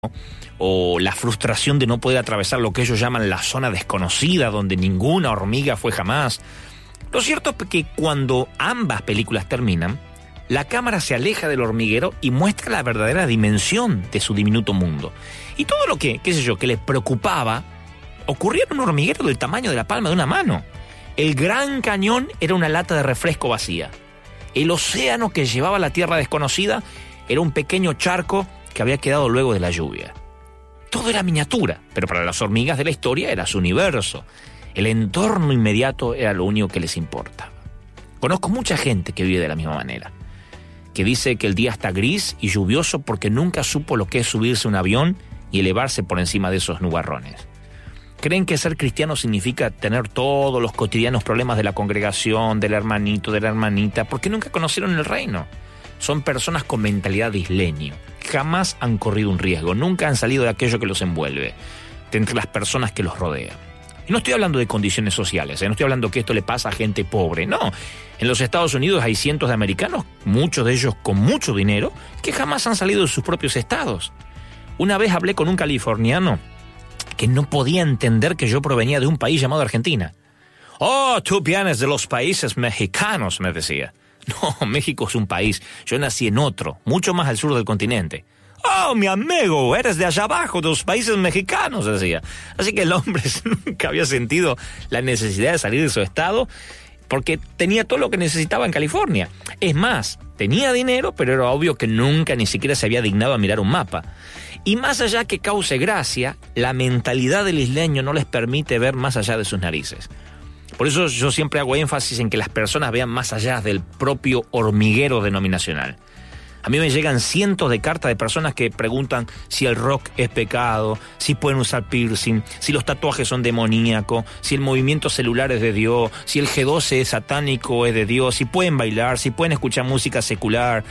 o la frustración de no poder atravesar lo que ellos llaman la zona desconocida, donde ninguna hormiga fue jamás. Lo cierto es que cuando ambas películas terminan, la cámara se aleja del hormiguero y muestra la verdadera dimensión de su diminuto mundo. Y todo lo que, que les preocupaba, ocurría en un hormiguero del tamaño de la palma de una mano. El Gran Cañón era una lata de refresco vacía. El océano que llevaba a la tierra desconocida era un pequeño charco que había quedado luego de la lluvia. Todo era miniatura, pero para las hormigas de la historia era su universo. El entorno inmediato era lo único que les importaba. Conozco mucha gente que vive de la misma manera, que dice que el día está gris y lluvioso porque nunca supo lo que es subirse a un avión y elevarse por encima de esos nubarrones. Creen que ser cristiano significa tener todos los cotidianos problemas de la congregación, del hermanito, de la hermanita, porque nunca conocieron el reino. Son personas con mentalidad de isleño. Jamás han corrido un riesgo, nunca han salido de aquello que los envuelve, de entre las personas que los rodean. Y no estoy hablando de condiciones sociales, no estoy hablando que esto le pasa a gente pobre, no. En los Estados Unidos hay cientos de americanos, muchos de ellos con mucho dinero, que jamás han salido de sus propios estados. Una vez hablé con un californiano que no podía entender que yo provenía de un país llamado Argentina. «Oh, tú vienes de los países mexicanos», me decía. «No, México es un país. Yo nací en otro, mucho más al sur del continente». «Oh, mi amigo, eres de allá abajo, de los países mexicanos», decía. Así que el hombre nunca había sentido la necesidad de salir de su estado porque tenía todo lo que necesitaba en California. Es más, tenía dinero, pero era obvio que nunca ni siquiera se había dignado a mirar un mapa. Y más allá que cause gracia, la mentalidad del isleño no les permite ver más allá de sus narices. Por eso yo siempre hago énfasis en que las personas vean más allá del propio hormiguero denominacional. A mí me llegan cientos de cartas de personas que preguntan si el rock es pecado, si pueden usar piercing, si los tatuajes son demoníacos, si el movimiento celular es de Dios, si el G12 es satánico o es de Dios, si pueden bailar, si pueden escuchar música secular.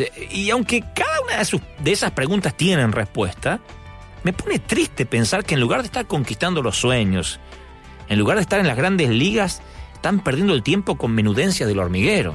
Y aunque cada una de esas preguntas tienen respuesta, me pone triste pensar que en lugar de estar conquistando los sueños, en lugar de estar en las grandes ligas, están perdiendo el tiempo con menudencias del hormiguero.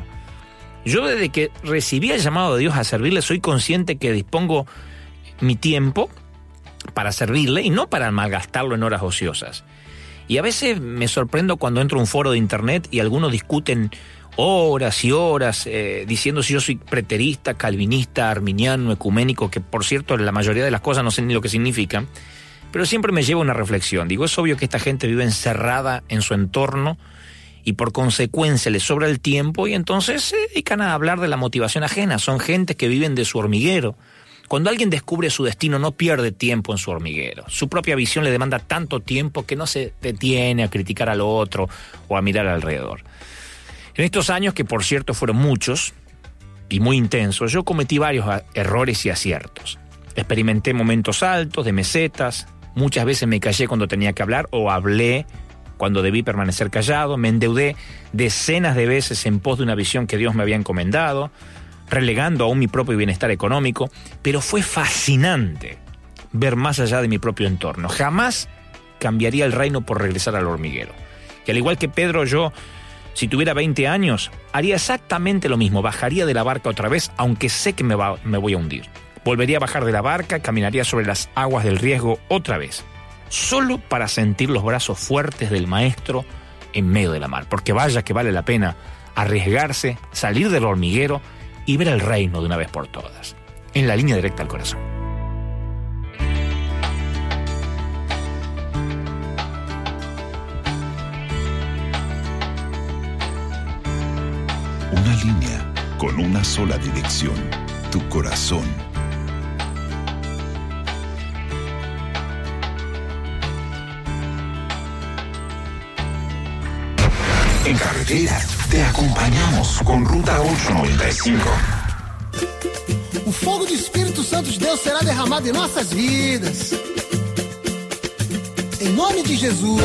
Yo desde que recibí el llamado de Dios a servirle soy consciente que dispongo mi tiempo para servirle y no para malgastarlo en horas ociosas. Y a veces me sorprendo cuando entro a un foro de internet y algunos discuten horas y horas diciendo si yo soy preterista, calvinista, arminiano, ecuménico, que por cierto la mayoría de las cosas no sé ni lo que significan, pero siempre me lleva a una reflexión. Digo, es obvio que esta gente vive encerrada en su entorno y por consecuencia les sobra el tiempo y entonces se dedican a hablar de la motivación ajena. Son gente que viven de su hormiguero. Cuando alguien descubre su destino no pierde tiempo en su hormiguero. Su propia visión le demanda tanto tiempo que no se detiene a criticar al otro o a mirar alrededor. En estos años, que por cierto fueron muchos y muy intensos, yo cometí varios errores y aciertos. Experimenté momentos altos, de mesetas, muchas veces me callé cuando tenía que hablar o hablé cuando debí permanecer callado, me endeudé decenas de veces en pos de una visión que Dios me había encomendado, relegando aún mi propio bienestar económico, pero fue fascinante ver más allá de mi propio entorno. Jamás cambiaría el reino por regresar al hormiguero. Y al igual que Pedro, yo, si tuviera 20 años, haría exactamente lo mismo, bajaría de la barca otra vez, aunque sé que me voy a hundir. Volvería a bajar de la barca, caminaría sobre las aguas del riesgo otra vez, solo para sentir los brazos fuertes del maestro en medio de la mar, porque vaya que vale la pena arriesgarse, salir del hormiguero y ver el reino de una vez por todas, en la línea directa al corazón. Una línea con una sola dirección, tu corazón. En carretera, te acompañamos con Ruta 895. O fogo do Espírito Santo de Deus será derramado em nossas vidas. Em nome de Jesus.